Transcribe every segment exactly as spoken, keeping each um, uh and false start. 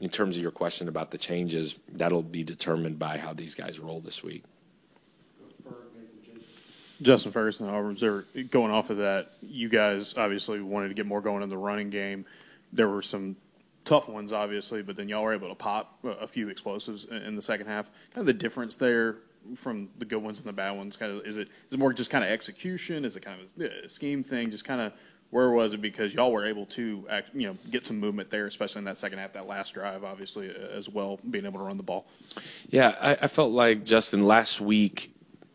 in terms of your question about the changes, that'll be determined by how these guys roll this week. Justin Ferguson, Auburn Observer. Going off of that, you guys obviously wanted to get more going in the running game. There were some tough ones, obviously, but then y'all were able to pop a few explosives in the second half. Kind of the difference there from the good ones and the bad ones. Kind of is it is it more just kind of execution? Is it kind of a scheme thing? Just kind of where was it? Because y'all were able to act, you know, get some movement there, especially in that second half, that last drive, obviously as well, being able to run the ball. Yeah, I, I felt like Justin last week.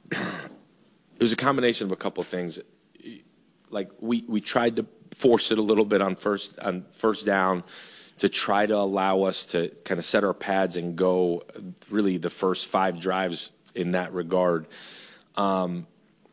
It was a combination of a couple of things. Like we, we tried to force it a little bit on first on first down to try to allow us to kind of set our pads and go really the first five drives in that regard. Um,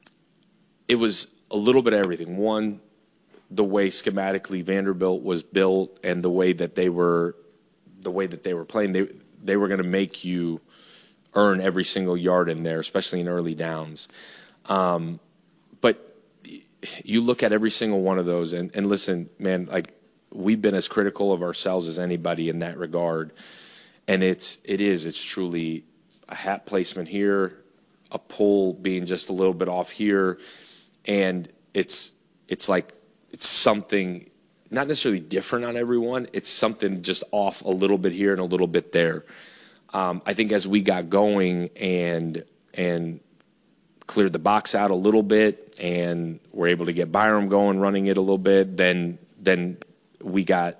it was a little bit of everything. One, the way schematically Vanderbilt was built and the way that they were the way that they were playing, they they were going to make you earn every single yard in there, especially in early downs. Um, but you look at every single one of those and, and listen, man, like we've been as critical of ourselves as anybody in that regard. And it's, it is, it's truly a hat placement here, a pull being just a little bit off here. And it's, it's like, it's something not necessarily different on everyone. It's something just off a little bit here and a little bit there. Um, I think as we got going and, and, cleared the box out a little bit and were able to get Byram going, running it a little bit, then then we got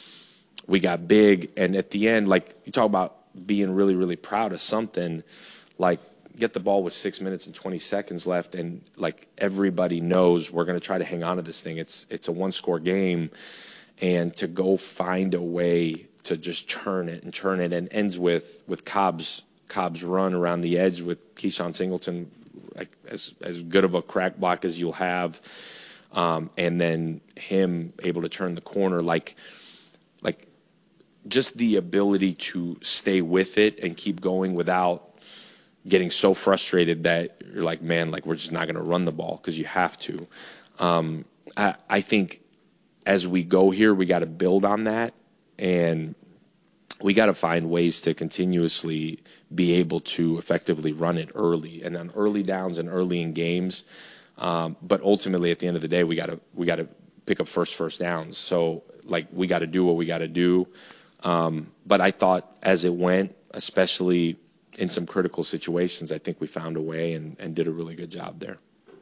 we got big. And at the end, like you talk about being really, really proud of something, like get the ball with six minutes and twenty seconds left, and like everybody knows we're going to try to hang on to this thing. It's it's a one-score game, and to go find a way to just churn it and churn it, and ends with with Cobb's Cobb's run around the edge with Keyshawn Singleton, like as as good of a crack block as you'll have, um, and then him able to turn the corner, like like just the ability to stay with it and keep going without getting so frustrated that you're like, man, like we're just not going to run the ball because you have to. Um, I, I think as we go here, we got to build on that, and we got to find ways to continuously be able to effectively run it early and on early downs and early in games. Um, but ultimately, at the end of the day, we got to we got to pick up first first downs. So like we got to do what we got to do. Um, but I thought as it went, especially in some critical situations, I think we found a way and, and did a really good job there.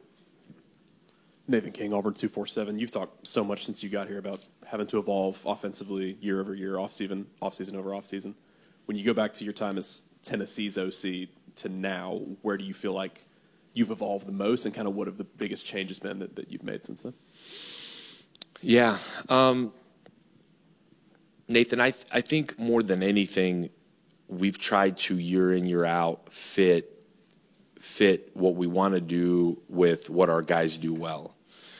Nathan King, Auburn two forty-seven. You've talked so much since you got here about having to evolve offensively year over year, off-season, off-season over off-season. When you go back to your time as Tennessee's O C to now, where do you feel like you've evolved the most, and kind of what have the biggest changes been that, that you've made since then? Yeah. Um, Nathan, I, th- I think more than anything, we've tried to year in, year out fit fit what we want to do with what our guys do well.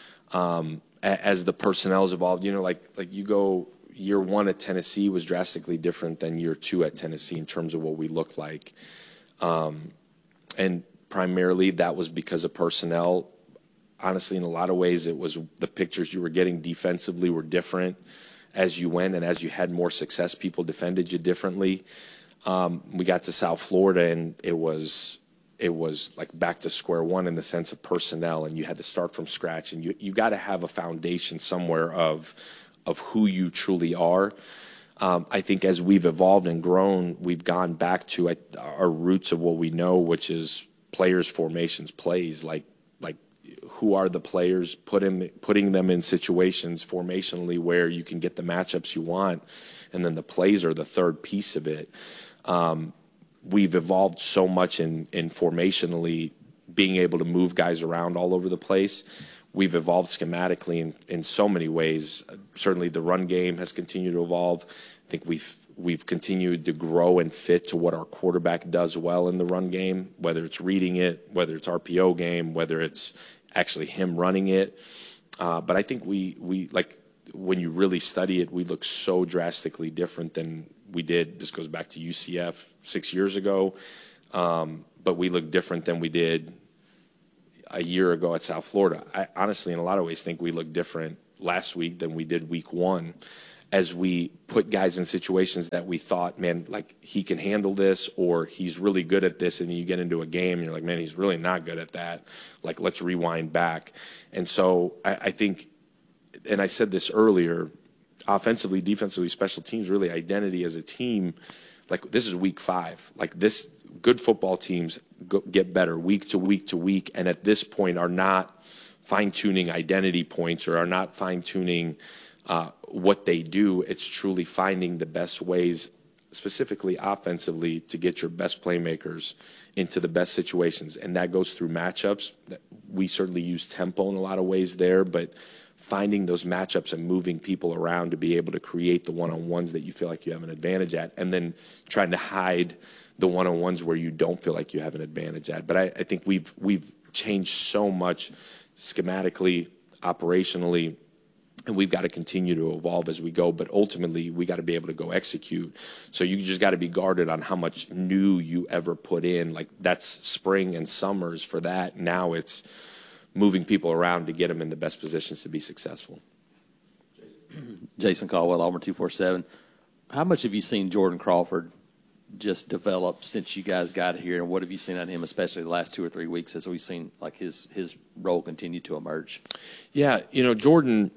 Um, as the personnel's evolved, you know, like like you go year one at Tennessee was drastically different than year two at Tennessee in terms of what we look like. Um, and primarily that was because of personnel. Honestly, in a lot of ways, it was the pictures you were getting defensively were different as you went, and as you had more success, people defended you differently. Um, we got to South Florida, and it was it was like back to square one in the sense of personnel, and you had to start from scratch, and you you got to have a foundation somewhere of of who you truly are. Um, I think as we've evolved and grown, we've gone back to uh, our roots of what we know, which is players, formations, plays. Like like who are the players? Put him, putting them in situations formationally where you can get the matchups you want, and then the plays are the third piece of it. Um, we've evolved so much in, in formationally being able to move guys around all over the place. We've evolved schematically in, in so many ways. Uh, certainly the run game has continued to evolve. I think we've we've continued to grow and fit to what our quarterback does well in the run game, whether it's reading it, whether it's R P O game, whether it's actually him running it. Uh, but I think we we like when you really study it, we look so drastically different than we did. This goes back to U C F six years ago, um, but we look different than we did a year ago at South Florida. I honestly, in a lot of ways, think we look different last week than we did week one. as we put guys in situations that we thought, man, like he can handle this, or he's really good at this, and then you get into a game and you're like, man, he's really not good at that. Like, let's rewind back. And so I, I think, and I said this earlier, offensively, defensively, special teams, really identity as a team, like this is week five. Like this, good football teams go, get better week to week to week, and at this point are not fine-tuning identity points or are not fine-tuning uh, what they do. It's truly finding the best ways, specifically offensively, to get your best playmakers into the best situations, and that goes through matchups. We certainly use tempo in a lot of ways there, but finding those matchups and moving people around to be able to create the one-on-ones that you feel like you have an advantage at, and then trying to hide the one-on-ones where you don't feel like you have an advantage at. But I, I think we've we've changed so much schematically, operationally, and we've got to continue to evolve as we go. But ultimately, we got to be able to go execute. So you just got to be guarded on how much new you ever put in. Like that's spring and summers for that. Now it's moving people around to get them in the best positions to be successful. Jason Caldwell, Auburn two forty-seven. How much have you seen Jordan Crawford just develop since you guys got here, and what have you seen on him, especially the last two or three weeks, as we've seen like his his role continue to emerge? Yeah, you know, Jordan,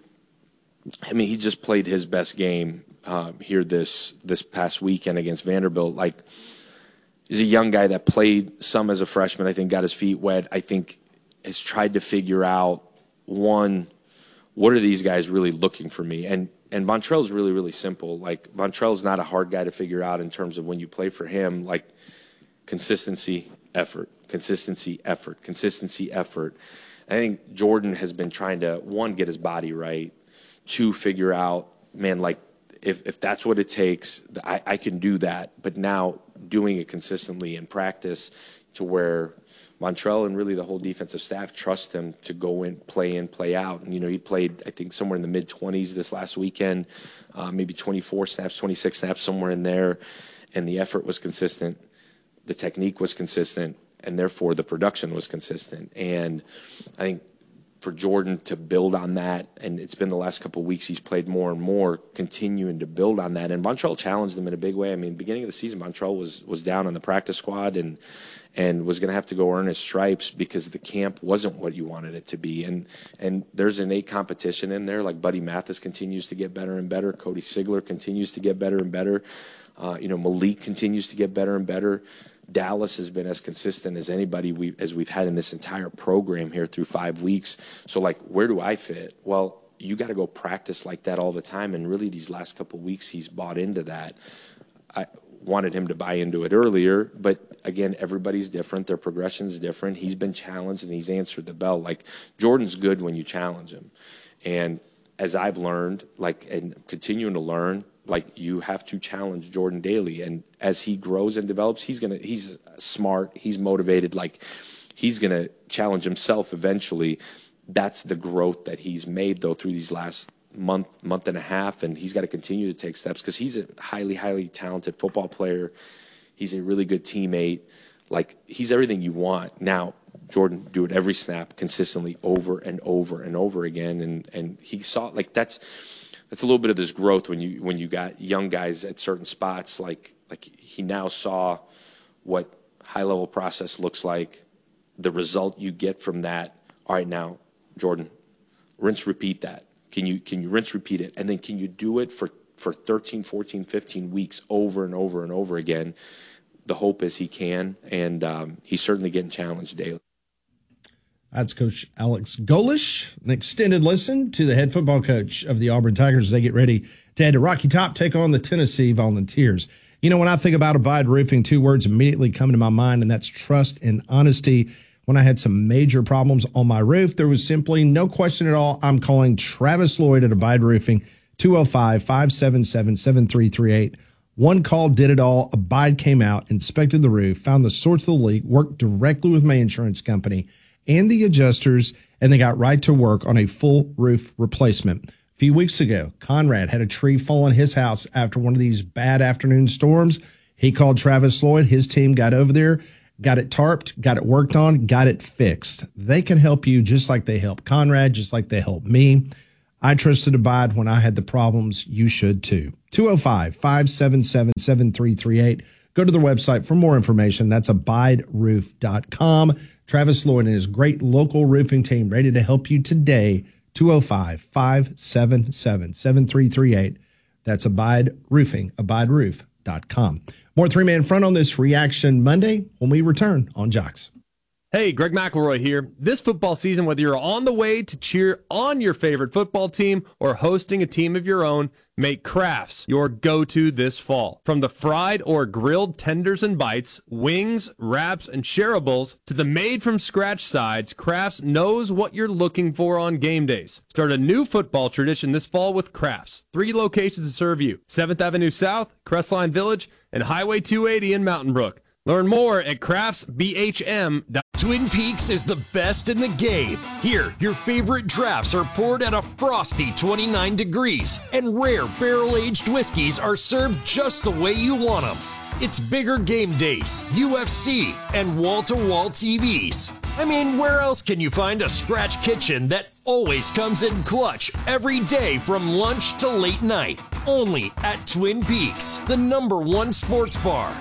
I mean, he just played his best game uh, here this this past weekend against Vanderbilt. Like, he's a young guy that played some as a freshman. I think got his feet wet. I think has tried to figure out, one, what are these guys really looking for me? And and Vontrell's really, really simple. Like, Vontrell's not a hard guy to figure out in terms of when you play for him. Like, consistency, effort, consistency, effort, consistency, effort. I think Jordan has been trying to, one, get his body right, two, figure out, man, like, if, if that's what it takes, I, I can do that. But now doing it consistently in practice to where Vontrell and really the whole defensive staff trust him to go in, play in, play out. And, you know, he played, I think, somewhere in the mid-twenties this last weekend, uh, maybe twenty-four snaps, twenty-six snaps, somewhere in there. And the effort was consistent. The technique was consistent. And, therefore, the production was consistent. And I think for Jordan to build on that, and it's been the last couple of weeks he's played more and more, continuing to build on that. And Vontrell challenged him in a big way. I mean, beginning of the season, Vontrell was was down on the practice squad and and was going to have to go earn his stripes because the camp wasn't what you wanted it to be. And and there's innate competition in there. Like Buddy Mathis continues to get better and better. Cody Sigler continues to get better and better. Uh, you know, Malik continues to get better and better. Dallas has been as consistent as anybody we as we've had in this entire program here through five weeks. So, like, where do I fit? Well, you got to go practice like that all the time. And really, these last couple of weeks, he's bought into that. I wanted him to buy into it earlier, but again, everybody's different. Their progression's different. He's been challenged and he's answered the bell. Like, Jordan's good when you challenge him. And as I've learned, like, and continuing to learn, like, you have to challenge Jordan daily. And as he grows and develops, he's going to, he's smart, he's motivated, like, he's going to challenge himself eventually. That's the growth that he's made, though, through these last month, month and a half. And he's got to continue to take steps because he's a highly, highly talented football player. He's a really good teammate. Like, he's everything you want. Now, Jordan, do it every snap consistently over and over and over again. And, and he saw, like, that's, It's a little bit of this growth when you when you got young guys at certain spots. Like like he now saw what high level process looks like, the result you get from that. All right, now, Jordan, rinse repeat that. Can you can you rinse repeat it, and then can you do it for for thirteen, fourteen, fifteen weeks over and over and over again? The hope is he can, and um, he's certainly getting challenged daily. That's Coach Alex Golesh. An extended listen to the head football coach of the Auburn Tigers as they get ready to head to Rocky Top, take on the Tennessee Volunteers. You know, when I think about Abide Roofing, two words immediately come to my mind, and that's trust and honesty. When I had some major problems on my roof, there was simply no question at all. I'm calling Travis Lloyd at Abide Roofing, two oh five, five seven seven, seven three three eight. One call did it all. Abide came out, inspected the roof, found the source of the leak, worked directly with my insurance company and the adjusters, and they got right to work on a full roof replacement. A few weeks ago, Conrad had a tree fall on his house after one of these bad afternoon storms. He called Travis Lloyd. His team got over there, got it tarped, got it worked on, got it fixed. They can help you just like they help Conrad, just like they help me. I trusted Abide when I had the problems. You should too. two oh five, five seven seven, seven three three eight. Go to their website for more information. That's abide roof dot com. Travis Lloyd and his great local roofing team ready to help you today. two oh five, five seven seven, seven three three eight. That's Abide Roofing, abide roof dot com. More three-man front on this Reaction Monday when we return on Jocks. Hey, Greg McElroy here. This football season, whether you're on the way to cheer on your favorite football team or hosting a team of your own, make Crafts your go-to this fall. From the fried or grilled tenders and bites, wings, wraps, and shareables, to the made-from-scratch sides, Crafts knows what you're looking for on game days. Start a new football tradition this fall with Crafts. Three locations to serve you: seventh Avenue South, Crestline Village, and Highway two eighty in Mountain Brook. Learn more at crafts b h m dot com. Twin Peaks is the best in the game. Here, your favorite drafts are poured at a frosty twenty-nine degrees, and rare barrel-aged whiskeys are served just the way you want them. It's bigger game days, U F C, and wall-to-wall T Vs. I mean, where else can you find a scratch kitchen that always comes in clutch every day from lunch to late night? Only at Twin Peaks, the number one sports bar.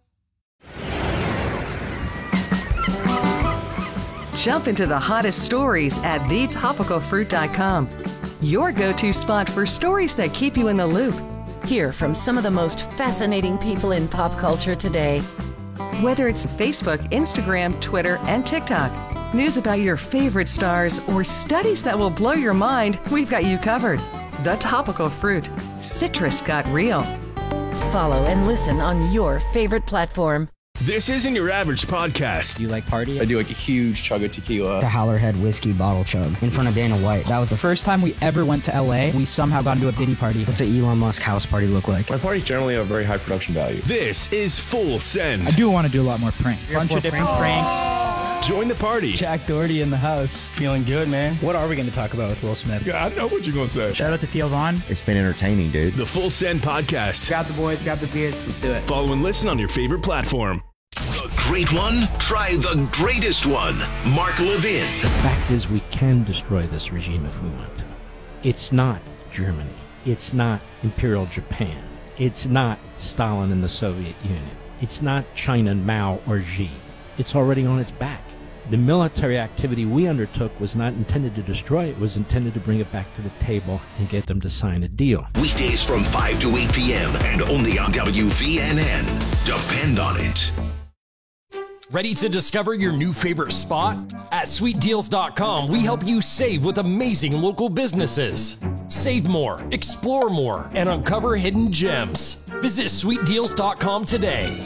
Jump into the hottest stories at the topical fruit dot com. Your go-to spot for stories that keep you in the loop. Hear from some of the most fascinating people in pop culture today. Whether it's Facebook, Instagram, Twitter, and TikTok, news about your favorite stars, or studies that will blow your mind, we've got you covered. The Topical Fruit. Citrus got real. Follow and listen on your favorite platform. This isn't your average podcast. Do you like party? I do like a huge chug of tequila. The Howlerhead whiskey bottle chug in front of Dana White. That was the first time we ever went to L A. We somehow got into a Diddy party. What's an Elon Musk house party look like? My parties generally have very high production value. This is Full Send. I do want to do a lot more pranks. A bunch of different pranks. Join the party. Jack Doherty in the house. Feeling good, man. What are we going to talk about with Will Smith? Yeah, I know what you're going to say. Shout out to Theo Vaughn. It's been entertaining, dude. The Full Send podcast. Grab the boys, grab the beers. Let's do it. Follow and listen on your favorite platform. The great one? Try the greatest one. Mark Levin. The fact is, we can destroy this regime if we want to. It's not Germany. It's not Imperial Japan. It's not Stalin and the Soviet Union. It's not China, Mao, or Xi. It's already on its back. The military activity we undertook was not intended to destroy it. It was intended to bring it back to the table and get them to sign a deal. Weekdays from five to eight p.m. and only on W V N N. Depend on it. Ready to discover your new favorite spot? At sweet deals dot com, we help you save with amazing local businesses. Save more, explore more, and uncover hidden gems. Visit sweet deals dot com today.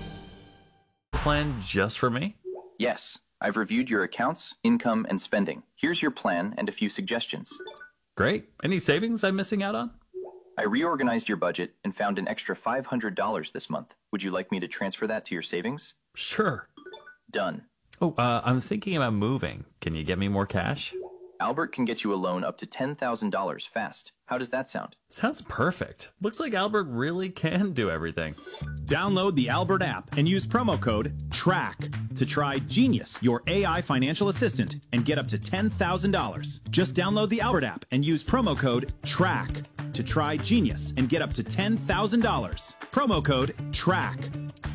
Plan just for me? Yes. I've reviewed your accounts, income, and spending. Here's your plan and a few suggestions. Great. Any savings I'm missing out on? I reorganized your budget and found an extra five hundred dollars this month. Would you like me to transfer that to your savings? Sure. Done. Oh, uh, I'm thinking about moving. Can you get me more cash? Albert can get you a loan up to ten thousand dollars fast. How does that sound? Sounds perfect. Looks like Albert really can do everything. Download the Albert app and use promo code TRACK to try Genius, your A I financial assistant, and get up to ten thousand dollars. Just download the Albert app and use promo code TRACK to try Genius and get up to ten thousand dollars. Promo code TRACK.